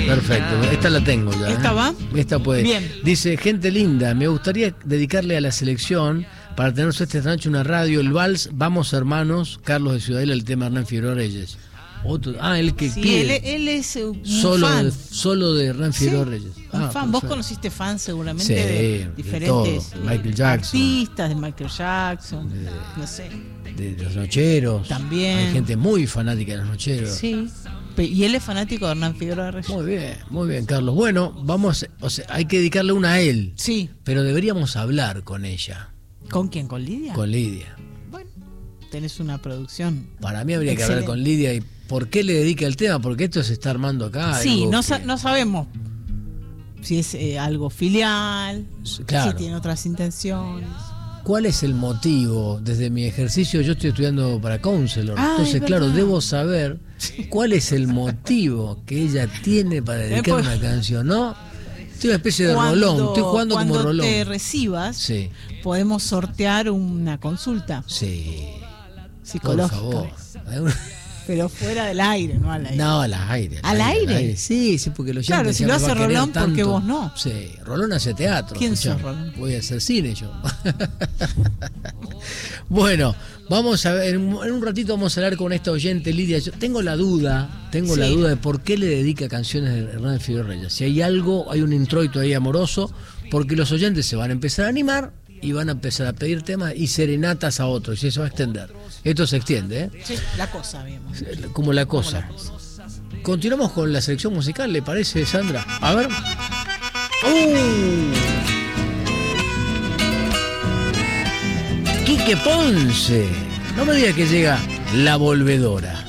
Perfecto, esta la tengo ya. ¿Esta va? Esta puede. Bien. Dice, gente linda, me gustaría dedicarle a la selección, para tener esta noche una radio, el vals Vamos Hermanos, Carlos de Ciudadela, el tema Hernán Figueroa Reyes. El que sí, pide. Él es un solo de Hernán Figueroa Reyes. Un fan. Perfecto. Vos conociste fans seguramente Sí, de diferentes todo. Michael Jackson. artistas, de Michael Jackson, no sé. De los Nocheros. También. Hay gente muy fanática de los Nocheros. Sí. Y él es fanático de Hernán Figueroa Reyes. Muy bien, Carlos. Bueno, hay que dedicarle una a él. Sí. Pero deberíamos hablar con ella. ¿Con quién? ¿Con Lidia? Con Lidia. Bueno, tenés una producción. Para mí habría excelente. que hablar con Lidia y por qué le dedica el tema, porque esto se está armando acá. Sí, no sabemos si es algo filial, claro. si tiene otras intenciones. ¿Cuál es el motivo? Desde mi ejercicio, yo estoy estudiando para counselor, entonces, claro, verdad. debo saber cuál es el motivo que ella tiene para dedicar una canción, ¿no? Estoy una especie de rolón, estoy jugando como rolón. Cuando te recibas, podemos sortear una consulta. Sí. Psicológica. Por favor. Pero fuera del aire, no al aire. No, al aire. ¿Al aire? Sí, porque los claro, si lo hace Rolón, ¿por qué vos no? Sí, Rolón hace teatro. ¿Quién sos, Rolón? Voy a hacer cine yo. Bueno, vamos a ver, en un ratito vamos a hablar con esta oyente Lidia. Yo tengo la duda de por qué le dedica canciones de Hernán Figueroa Reyes. Si hay hay un introito ahí amoroso, porque los oyentes se van a empezar a animar y van a empezar a pedir temas y serenatas a otros, y eso va a extender. Esto se extiende, ¿eh? Sí, la cosa, vimos. Como la cosa. Continuamos con la selección musical, ¿le parece, Sandra? A ver. Quique Ponce. No me diga que llega La Volvedora.